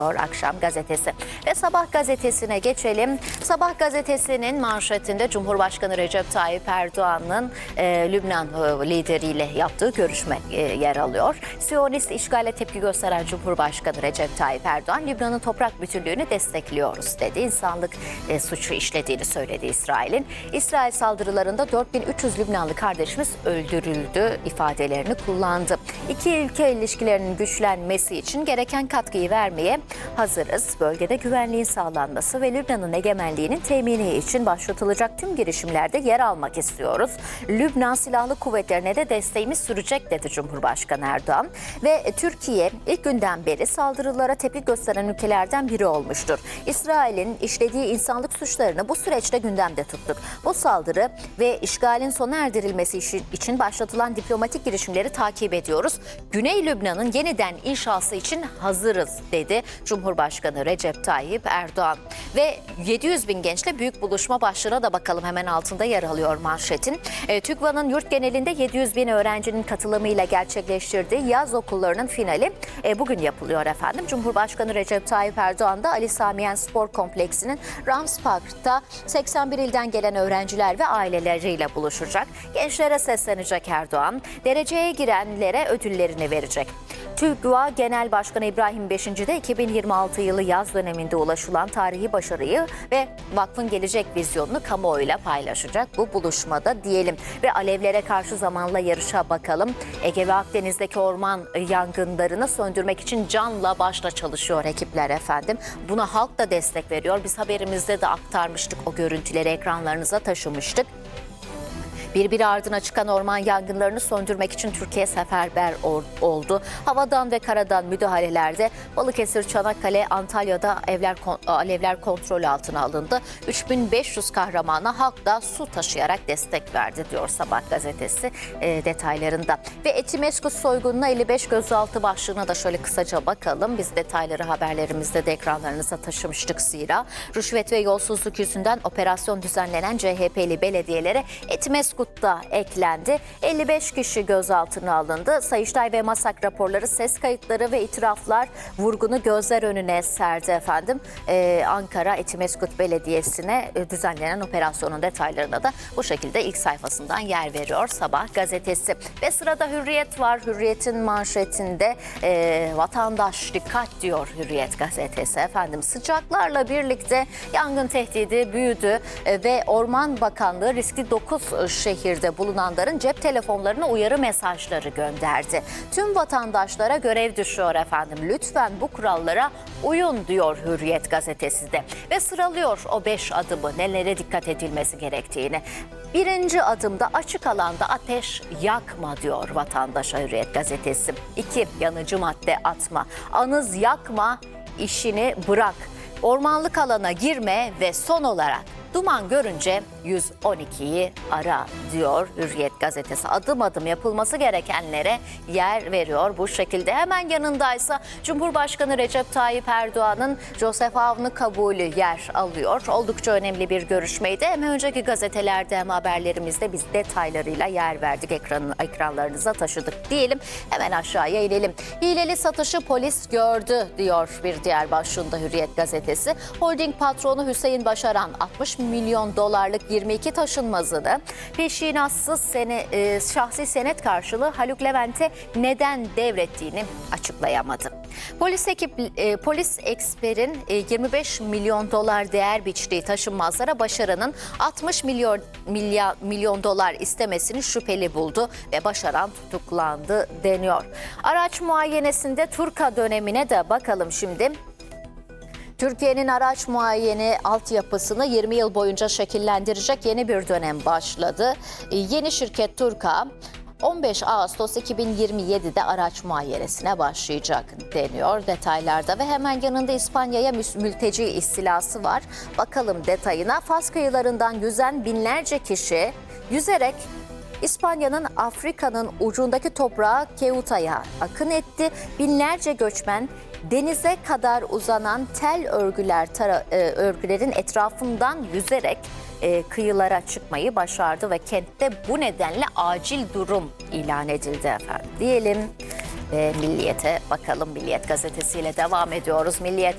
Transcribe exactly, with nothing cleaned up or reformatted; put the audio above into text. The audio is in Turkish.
Akşam gazetesi ve Sabah gazetesine geçelim. Sabah gazetesinin manşetinde Cumhurbaşkanı Recep Tayyip Erdoğan'ın e, Lübnan e, lideriyle yaptığı görüşme e, yer alıyor. Siyonist işgale tepki gösteren Cumhurbaşkanı Recep Tayyip Erdoğan, Lübnan'ın toprak bütünlüğünü destekliyoruz dedi. İnsanlık e, suçu işlediğini söyledi İsrail'in. İsrail saldırılarında dört bin üç yüz Lübnanlı kardeşimiz öldürüldü ifadelerini kullandı. İki ülke ilişkilerinin güçlenmesi için gereken katkıyı vermeye hazırız. Bölgede güvenliğin sağlanması ve Lübnan'ın egemenliğinin temini için başlatılacak tüm girişimlerde yer almak istiyoruz. Lübnan Silahlı Kuvvetlerine de desteğimiz sürecek dedi Cumhurbaşkanı Erdoğan. Ve Türkiye ilk günden beri saldırılara tepki gösteren ülkelerden biri olmuştur. İsrail'in işlediği insanlık suçlarını bu süreçte gündemde tuttuk. Bu saldırı ve işgalin sona erdirilmesi için başlatılan diplomatik girişimleri takip ediyoruz. Güney Lübnan'ın yeniden inşası için hazırız dedi Cumhurbaşkanı Recep Tayyip Erdoğan. Ve yedi yüz bin gençle büyük buluşma başlığına da bakalım, hemen altında yer alıyor manşetin. E, TÜGVA'nın yurt genelinde yedi yüz bin öğrencinin katılımıyla gerçekleştirdiği yaz okullarının finali e, bugün yapılıyor efendim. Cumhurbaşkanı Recep Tayyip Erdoğan da Ali Sami Yen Spor Kompleksi'nin Rams Park'ta seksen bir ilden gelen öğrenciler ve aileleriyle buluşacak. Gençlere seslenecek Erdoğan, dereceye girenlere ödüllerini verecek. TÜGVA Genel Başkanı İbrahim Beşinci de iki bin yirmi altı yılı yaz döneminde ulaşılan tarihi başarıyı ve vakfın gelecek vizyonunu kamuoyuyla paylaşacak bu buluşmada diyelim. Ve alevlere karşı zamanla yarışa bakalım. Ege ve Akdeniz'deki orman yangınlarını söndürmek için canla başla çalışıyor ekipler efendim. Buna halk da destek veriyor. Biz haberimizde de aktarmıştık, o görüntüleri ekranlarınıza taşımıştık. Birbiri ardına çıkan orman yangınlarını söndürmek için Türkiye seferber oldu. Havadan ve karadan müdahalelerde Balıkesir, Çanakkale, Antalya'da evler, alevler kontrol altına alındı. üç bin beş yüz kahramana halk da su taşıyarak destek verdi diyor Sabah gazetesi e, detaylarında. Ve Etimesgut soygununa elli beş gözaltı başlığına da şöyle kısaca bakalım. Biz detayları haberlerimizde de ekranlarınıza taşımıştık zira. Rüşvet ve yolsuzluk yüzünden operasyon düzenlenen C H P'li belediyelere Etimesgut da eklendi. elli beş kişi gözaltına alındı. Sayıştay ve MASAK raporları, ses kayıtları ve itiraflar vurgunu gözler önüne serdi efendim. Ee, Ankara Etimesgut Belediyesi'ne düzenlenen operasyonun detaylarına da bu şekilde ilk sayfasından yer veriyor Sabah gazetesi. Ve sırada Hürriyet var. Hürriyet'in manşetinde e, vatandaş dikkat diyor Hürriyet gazetesi efendim. Sıcaklarla birlikte yangın tehdidi büyüdü e, ve Orman Bakanlığı riskli dokuz şehir şehirde bulunanların cep telefonlarına uyarı mesajları gönderdi. Tüm vatandaşlara görev düşüyor efendim. Lütfen bu kurallara uyun diyor Hürriyet gazetesi de. Ve sıralıyor o beş adımı, nelere dikkat edilmesi gerektiğini. Birinci adımda açık alanda ateş yakma diyor vatandaşa Hürriyet gazetesi. İki, yanıcı madde atma. Anız yakma, işini bırak. Ormanlık alana girme ve son olarak duman görünce yüz on ikiyi ara diyor Hürriyet gazetesi. Adım adım yapılması gerekenlere yer veriyor bu şekilde. Hemen yanındaysa Cumhurbaşkanı Recep Tayyip Erdoğan'ın Joseph Avni kabulü yer alıyor. Oldukça önemli bir görüşmeydi. Hem önceki gazetelerde hem haberlerimizde biz detaylarıyla yer verdik. Ekranın, ekranlarınıza taşıdık diyelim. Hemen aşağıya inelim. Hileli satışı polis gördü diyor bir diğer başlığında Hürriyet gazetesi. Holding patronu Hüseyin Başaran altmış milyon dolarlık yirmi iki taşınmazını peşinatsız sene, e, şahsi senet karşılığı Haluk Levent'e neden devrettiğini açıklayamadı. Polis ekip e, polis eksperin e, yirmi beş milyon dolar değer biçtiği taşınmazlara Başaran'ın altmış milyon milyar, milyon dolar istemesini şüpheli buldu ve Başaran tutuklandı deniyor. Araç muayenesinde Turka dönemine de bakalım şimdi. Türkiye'nin araç muayene altyapısını yirmi yıl boyunca şekillendirecek yeni bir dönem başladı. Yeni şirket Turka on beş Ağustos iki bin yirmi yedi'de araç muayenesine başlayacak deniyor detaylarda. Ve hemen yanında İspanya'ya mülteci istilası var. Bakalım detayına. Fas kıyılarından yüzen binlerce kişi yüzerek İspanya'nın Afrika'nın ucundaki toprağı Keuta'ya akın etti. Binlerce göçmen denize kadar uzanan tel örgüler tara- e, örgülerin etrafından yüzerek e, kıyılara çıkmayı başardı ve kentte bu nedenle acil durum ilan edildi efendim. Diyelim ve Milliyet'e bakalım. Milliyet gazetesiyle devam ediyoruz. Milliyet